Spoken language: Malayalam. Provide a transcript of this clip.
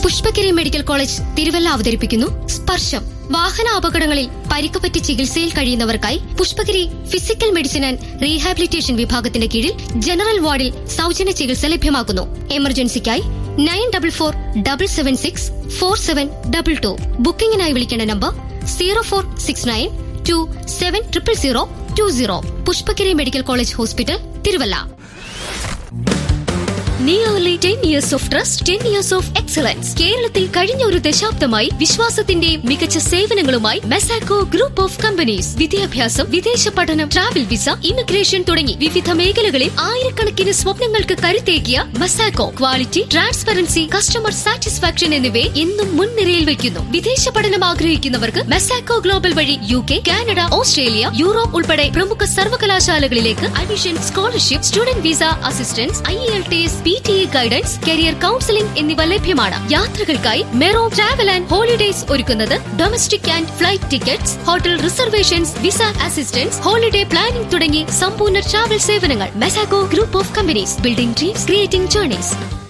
പുഷ്പഗിരി മെഡിക്കൽ കോളേജ് തിരുവല്ല അവതരിപ്പിക്കുന്നു സ്പർശം. വാഹന അപകടങ്ങളിൽ പരിക്കുപറ്റി ചികിത്സയിൽ കഴിയുന്നവർക്കായി Pushpagiri physical medicine and rehabilitation വിഭാഗത്തിന്റെ കീഴിൽ ജനറൽ വാർഡിൽ സൗജന്യ ചികിത്സ ലഭ്യമാക്കുന്നു. എമർജൻസിക്കായി 9477647222. ബുക്കിംഗിനായി വിളിക്കേണ്ട number 0469270020. Pushpagiri medical college hospital, Thiruvalla. Nearly 10 years of trust, 10 years of excellence. കേരളത്തിൽ കഴിഞ്ഞ ഒരു ദശാബ്ദമായി വിശ്വാസത്തിന്റെ മികച്ച സേവനങ്ങളുമായി മെസാക്കോ ഗ്രൂപ്പ് ഓഫ് കമ്പനീസ്. വിദ്യാഭ്യാസം, വിദേശ പഠനം, ട്രാവൽ വിസ, ഇമിഗ്രേഷൻ തുടങ്ങി വിവിധ മേഖലകളിൽ ആയിരക്കണക്കിന് സ്വപ്നങ്ങൾക്ക് കരുത്തേകിയ മെസാക്കോ ക്വാളിറ്റി, ട്രാൻസ്പെറൻസി, കസ്റ്റമർ സാറ്റിസ്ഫാക്ഷൻ എന്നിവയെ എന്നും മുൻനിരയിൽ വയ്ക്കുന്നു. വിദേശ പഠനം ആഗ്രഹിക്കുന്നവർക്ക് മെസാക്കോ ഗ്ലോബൽ വഴി UK, കാനഡ, ഓസ്ട്രേലിയ, യൂറോപ്പ് ഉൾപ്പെടെ പ്രമുഖ സർവകലാശാലകളിലേക്ക് admission, scholarship, student visa assistance, IELTS, PTA guidance, career counselling എന്നിവ ലഭ്യമാണ്. യാത്രകൾക്കായി മെറോ ട്രാവൽ ആൻഡ് ഹോളിഡേസ് ഒരുക്കുന്നത് domestic and flight tickets, hotel reservations, visa assistance, holiday planning തുടങ്ങി സമ്പൂർണ്ണ ട്രാവൽ സേവനങ്ങൾ. മെസാക്കോ group of companies. Building dreams, creating journeys.